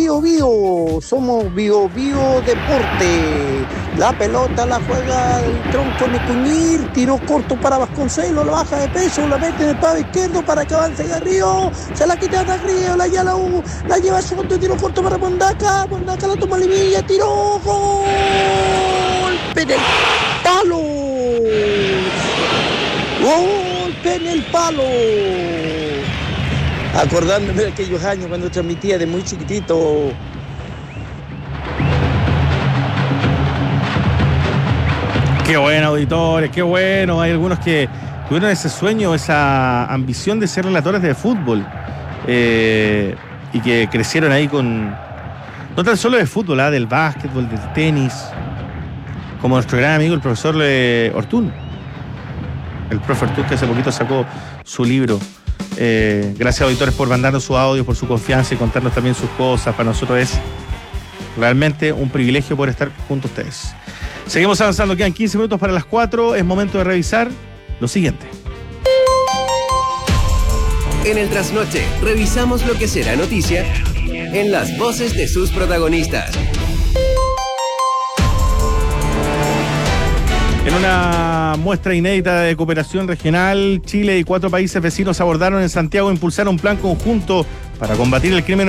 Bio Bio, somos Bio Bio Deporte. La pelota la juega el tronco Necuñir, tiro corto para Vasconcelos, la baja de peso, la mete en el pavo izquierdo para que avance Garrido, se la quita a Garrido, la lleva a segundo, tiro corto para Mondaca la toma Livilla, tiro, golpe en el palo, golpe en el palo. Acordándome de aquellos años cuando transmitía de muy chiquitito. Qué bueno, auditores, qué bueno. Hay algunos que tuvieron ese sueño, esa ambición de ser relatores de fútbol y que crecieron ahí con, no tan solo de fútbol, del básquetbol, del tenis, como nuestro gran amigo el profesor Ortún, el profe Ortún, que hace poquito sacó su libro. Gracias, auditores, por mandarnos su audio, por su confianza y contarnos también sus cosas. Para nosotros es realmente un privilegio poder estar junto a ustedes. Seguimos avanzando, quedan 15 minutos para las 4. Es momento de revisar lo siguiente. En el Trasnoche, revisamos lo que será noticia en las voces de sus protagonistas. En una muestra inédita de cooperación regional, Chile y 4 países vecinos abordaron en Santiago impulsar un plan conjunto para combatir el crimen